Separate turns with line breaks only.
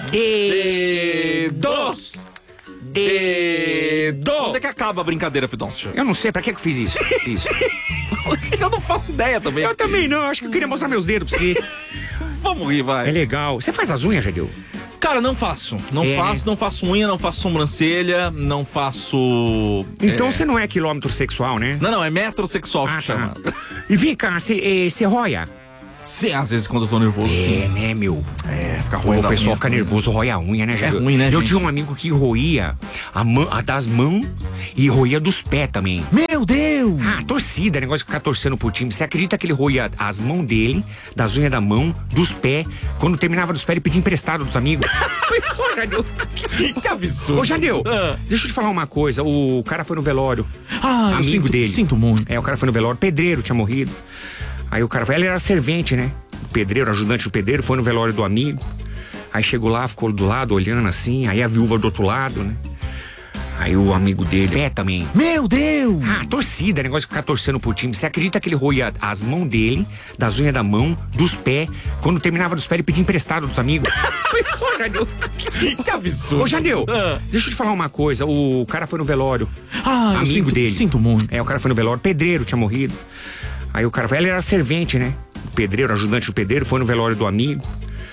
Dedos. Dedo.
Quando é que acaba a brincadeira, Pidoncio?
Eu não sei, pra que eu fiz isso?
Eu não faço ideia também.
Eu também não, acho que eu queria mostrar meus dedos pra você.
Vamos rir, vai.
É legal. Você faz as unhas, Jadeu?
Cara, não faço. Não faço unha, não faço sobrancelha, não faço...
Então você não é quilômetro sexual, né?
Não, é metrosexual que chama.
E vem cá, você roia?
Sim, às vezes quando eu tô nervoso, sim.
Né, meu?
Fica
O
ruim.
pessoal fica nervoso, rói a unha, né, Jadeu?
É ruim, né,
Eu
gente?
tinha um amigo que roía a das mãos e roía dos pés também.
Meu Deus!
Torcida, negócio de ficar torcendo pro time. Você acredita que ele roía as mãos dele, das unhas da mão, dos pés? Quando terminava dos pés, ele pedia emprestado dos amigos. Foi só, Jadeu.
Que absurdo.
Ô, Jadeu, deixa eu te falar uma coisa. O cara foi no velório.
Eu
amigo dele.
Sinto muito.
O cara foi no velório. Pedreiro tinha morrido. Aí o cara foi, ele era servente, né? O pedreiro, ajudante do pedreiro, foi no velório do amigo. Aí chegou lá, ficou do lado, olhando assim. Aí a viúva do outro lado, né? Aí o amigo dele, pé também.
Meu Deus!
Torcida, negócio de ficar torcendo pro time. Você acredita que ele roía as mãos dele, das unhas da mão, dos pés? Quando terminava dos pés, ele pedia emprestado dos amigos. Foi só, Jadeu.
Que absurdo.
Ô, Jadeu, deixa eu te falar uma coisa. O cara foi no velório. Amigo dele.
Sinto muito.
O cara foi no velório. Pedreiro tinha morrido. Aí o cara foi, ele era servente, né? O pedreiro, ajudante do pedreiro, foi no velório do amigo.